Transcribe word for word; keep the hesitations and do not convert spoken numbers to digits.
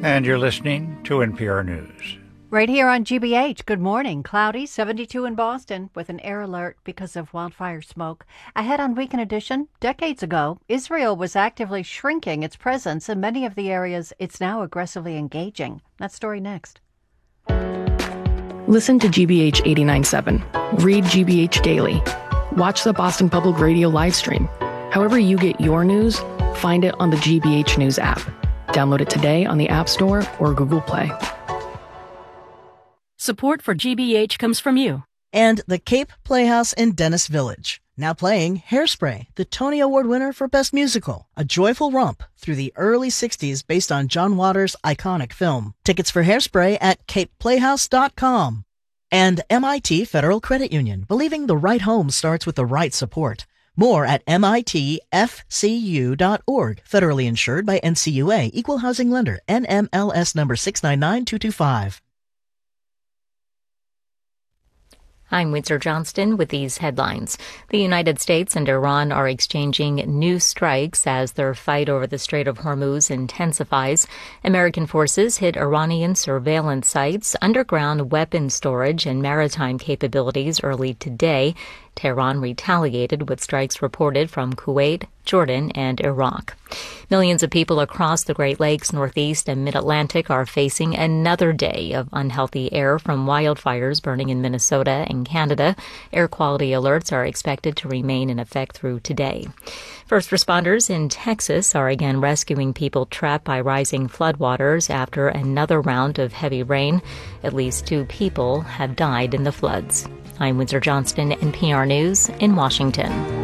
And you're listening to N P R News. Right here on G B H, good morning. Cloudy, seventy-two in Boston with an air alert because of wildfire smoke. Ahead on Weekend Edition, decades ago, Israel was actively shrinking its presence in many of the areas it's now aggressively engaging. That story next. Listen to G B H eighty-nine point seven. Read G B H Daily. Watch the Boston Public Radio live stream. However you get your news, find it on the G B H News app. Download it today on the App Store or Google Play. Support for G B H comes from you. And the Cape Playhouse in Dennis Village. Now playing Hairspray, the Tony Award winner for Best Musical. A joyful romp through the early sixties based on John Waters' iconic film. Tickets for Hairspray at cape playhouse dot com. And M I T Federal Credit Union, believing the right home starts with the right support. More at M I T F C U dot org. Federally insured by N C U A. Equal Housing Lender. N M L S number six nine nine two two five. I'm Windsor Johnston with these headlines. The United States and Iran are exchanging new strikes as their fight over the Strait of Hormuz intensifies. American forces hit Iranian surveillance sites, underground weapon storage, and maritime capabilities early today. Tehran retaliated with strikes reported from Kuwait, Jordan, and Iraq. Millions of people across the Great Lakes, Northeast, and Mid-Atlantic are facing another day of unhealthy air from wildfires burning in Minnesota and Canada. Air quality alerts are expected to remain in effect through today. First responders in Texas are again rescuing people trapped by rising floodwaters after another round of heavy rain. At least two people have died in the floods. I'm Windsor Johnston, N P R News in Washington.